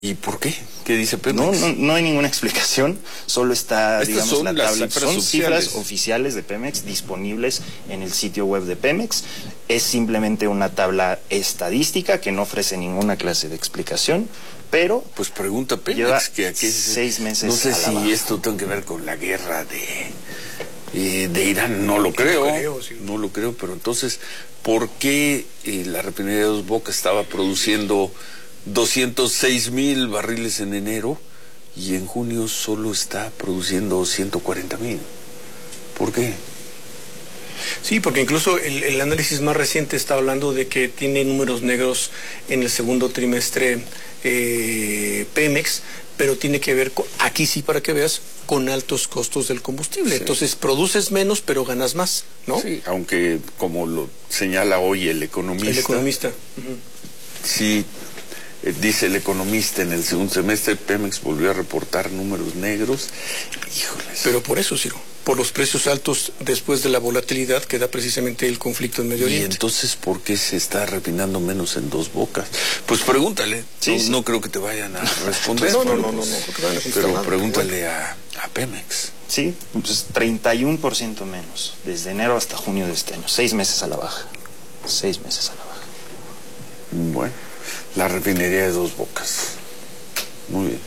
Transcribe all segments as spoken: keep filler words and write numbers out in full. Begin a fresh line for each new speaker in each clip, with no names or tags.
¿Y por qué? ¿Qué dice Pemex?
No, no, no hay ninguna explicación, solo está, digamos,
son
la
las
tabla.
cifras
Son
oficiales.
cifras oficiales de Pemex disponibles en el sitio web de Pemex. Es simplemente una tabla estadística que no ofrece ninguna clase de explicación, pero
pues pregunta Pemex,
lleva
que aquí
seis meses.
No sé
a la
si
baja.
esto tiene que ver con la guerra de, eh, de Irán, no lo creo, no, creo, sí. no lo creo, pero entonces, ¿por qué eh, la refinería de Dos Bocas estaba produciendo doscientos seis mil barriles en enero y en junio solo está produciendo ciento cuarenta mil? ¿Por qué?
Sí, porque incluso el, el análisis más reciente está hablando de que tiene números negros en el segundo trimestre eh, Pemex, pero tiene que ver, con, aquí sí para que veas, con altos costos del combustible. Sí. Entonces produces menos, pero ganas más, ¿no?
Sí, aunque como lo señala hoy el economista.
El economista. Uh-huh.
Sí. Eh, dice el economista, en el segundo semestre Pemex volvió a reportar números negros. Híjoles.
Pero por eso, Ciro, por los precios altos después de la volatilidad que da precisamente el conflicto en Medio Oriente.
¿Y entonces por qué se está refinando menos en Dos Bocas? Pues pregúntale.
Sí,
no,
sí.
no creo que te vayan a responder.
no, no,
pero,
no, no, no, no, no, no
pero
nada,
pregúntale
bueno.
a, a Pemex.
Sí, pues treinta y uno por ciento menos, desde enero hasta junio de este año. Seis meses a la baja. Seis meses a la baja.
Bueno. La refinería de Dos Bocas. Muy bien.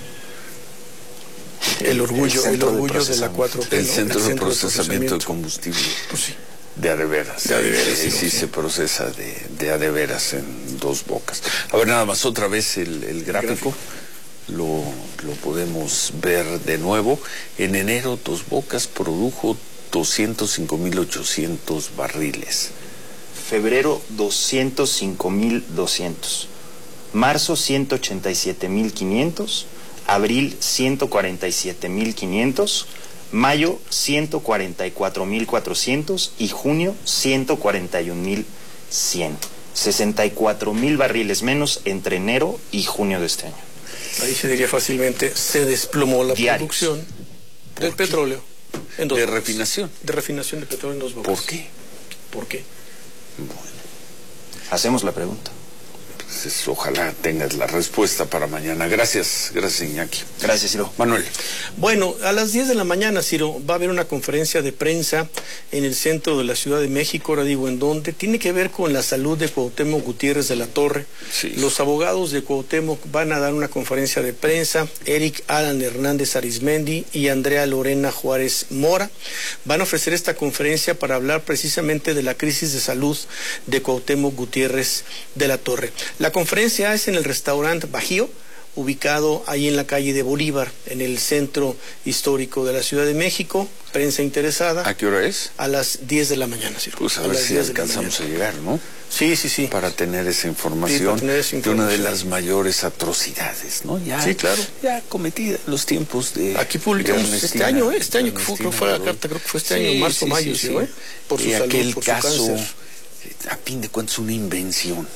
El orgullo, el, el orgullo de, de la cuatro P,
El
¿no?
centro,
el
de,
centro
procesamiento
de procesamiento
de combustible.
Pues sí.
De a de veras.
De a de veras.
Sí, sí, sí, se procesa de, de a de veras en Dos Bocas. A ver, nada más otra vez el, el gráfico. El gráfico. Lo, lo podemos ver de nuevo. En enero Dos Bocas produjo doscientos cinco mil ochocientos barriles.
Febrero doscientos cinco mil doscientos. Marzo ciento ochenta y siete mil quinientos, abril ciento cuarenta y siete mil quinientos, mayo ciento cuarenta y cuatro mil cuatrocientos y junio ciento cuarenta y un mil cien. sesenta y cuatro mil barriles menos entre enero y junio de este año.
Ahí se diría fácilmente, se desplomó la Diarios. producción del
qué?
petróleo. En dos
¿De
bocas.
refinación?
De refinación de petróleo en Dos Bocas.
¿Por qué?
¿Por qué?
Bueno.
Hacemos la pregunta.
Entonces, ojalá tengas la respuesta para mañana. Gracias, gracias Iñaki.
Gracias, Ciro.
Manuel.
Bueno, a las diez de la mañana, Ciro, va a haber una conferencia de prensa en el centro de la Ciudad de México, ahora digo en dónde, tiene que ver con la salud de Cuauhtémoc Gutiérrez de la Torre.
Sí.
Los abogados de Cuauhtémoc van a dar una conferencia de prensa, Eric Alan Hernández Arizmendi y Andrea Lorena Juárez Mora. Van a ofrecer esta conferencia para hablar precisamente de la crisis de salud de Cuauhtémoc Gutiérrez de la Torre. La conferencia es en el restaurante Bajío, ubicado ahí en la calle de Bolívar, en el centro histórico de la Ciudad de México. Prensa interesada.
¿A qué hora es?
A las diez de la mañana, Ciro.
Pues a, a ver si alcanzamos a llegar, ¿no?
Sí, sí, sí.
Para tener esa información,
sí, para tener esa información
de una de las mayores atrocidades, ¿no? Ya,
sí, claro.
Ya cometida en los tiempos de...
Aquí publicamos de este año, ¿eh? Este año que fue, creo que fue la carta, creo que fue este sí, año, marzo, sí, mayo, sí, sí, ¿eh? Por su
y
salud,
aquel
por
caso,
su cáncer.
A fin de cuentas, una invención.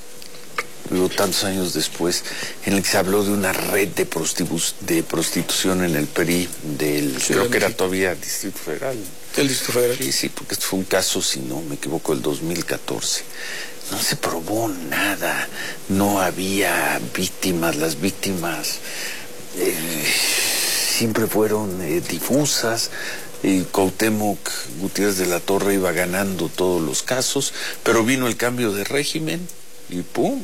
Luego, tantos años después, en el que se habló de una red de, de prostitución en el P R I del, sí, creo que era todavía Distrito Federal.
El Distrito Federal.
Sí, sí, porque esto fue un caso, si no me equivoco, el dos mil catorce. No se probó nada, no había víctimas, las víctimas eh, siempre fueron eh, difusas. Y Cuauhtémoc Gutiérrez de la Torre iba ganando todos los casos, pero vino el cambio de régimen y ¡pum!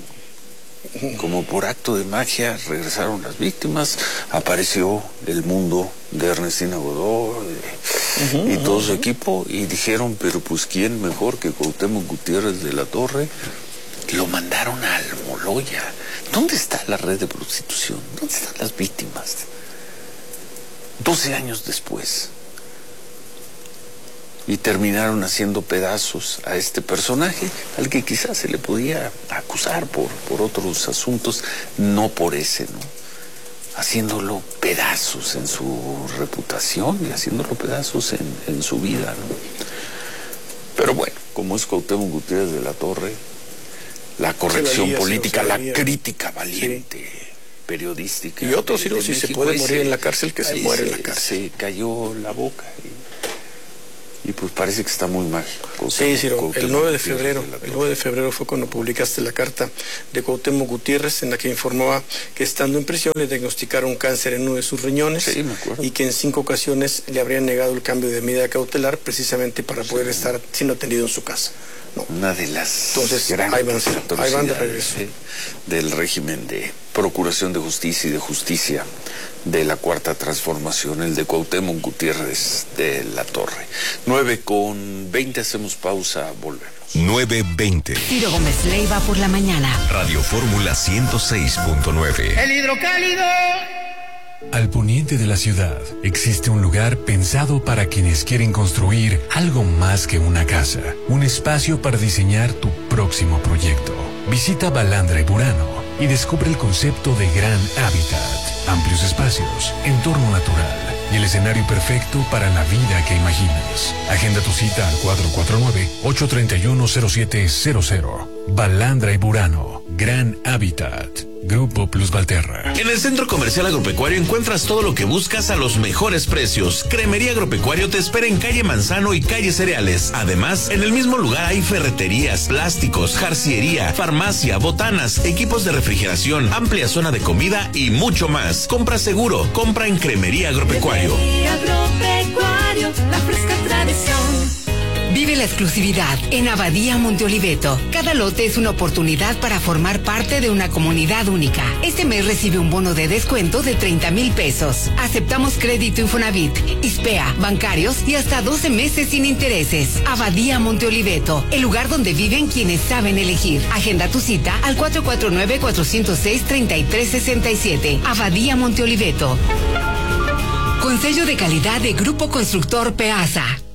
Como por acto de magia regresaron las víctimas, apareció el mundo de Ernestina Godoy uh-huh, y todo uh-huh. su equipo y dijeron, pero pues quién mejor que Cuauhtémoc Gutiérrez de la Torre. Lo mandaron a Almoloya. ¿Dónde está la red de prostitución? ¿Dónde están las víctimas? doce años después. Y terminaron haciendo pedazos a este personaje, al que quizás se le podía acusar por, por otros asuntos, no por ese, ¿no? Haciéndolo pedazos en su reputación y haciéndolo pedazos en, en su vida, ¿no? Pero bueno, como es Cuauhtémoc Gutiérrez de la Torre, la corrección la política, la crítica valiente, sí. periodística.
Y otros, si, si se puede morir en la cárcel, que se muere en la cárcel.
Se cayó la boca y... Y pues parece que está muy mal.
Sí, Ciro, el nueve de febrero, el nueve de febrero fue cuando publicaste la carta de Cuauhtémoc Gutiérrez en la que informaba que estando en prisión le diagnosticaron cáncer en uno de sus riñones,
sí, me acuerdo,
y que en cinco ocasiones le habrían negado el cambio de medida cautelar precisamente para poder sí. estar siendo atendido en su casa. No.
Una de las
Entonces, ahí van, ahí van de regreso.
¿sí? Del régimen de Procuración de Justicia y de Justicia de la Cuarta Transformación, el de Cuauhtémoc Gutiérrez de la Torre. nueve con veinte, hacemos pausa, volvemos.
nueve veinte.
Ciro Gómez Leiva por la mañana.
Radio Fórmula ciento seis punto nueve.
El hidrocálido.
Al poniente de la ciudad existe un lugar pensado para quienes quieren construir algo más que una casa, un espacio para diseñar tu próximo proyecto. Visita Balandra y Burano y descubre el concepto de Gran Hábitat, amplios espacios, entorno natural y el escenario perfecto para la vida que imaginas. Agenda tu cita al cuatro cuatro nueve, ocho tres uno, cero siete cero cero. Balandra y Burano, Gran Hábitat. Grupo Plus Valterra.
En el Centro Comercial Agropecuario encuentras todo lo que buscas a los mejores precios. Cremería Agropecuario te espera en calle Manzano y calle Cereales. Además, en el mismo lugar hay ferreterías, plásticos, jarciería, farmacia, botanas, equipos de refrigeración, amplia zona de comida y mucho más. Compra seguro, compra en Cremería Agropecuario.
Cremería Agropecuario, la fresca tradición.
Vive la exclusividad en Abadía Monte Oliveto. Cada lote es una oportunidad para formar parte de una comunidad única. Este mes recibe un bono de descuento de treinta mil pesos. Aceptamos crédito Infonavit, ISPEA, bancarios y hasta doce meses sin intereses. Abadía Monte Oliveto, el lugar donde viven quienes saben elegir. Agenda tu cita al cuatro cuatro nueve, cuatro cero seis, tres tres seis siete. Abadía Monte Monte Oliveto. Con sello de calidad de Grupo Constructor Peasa.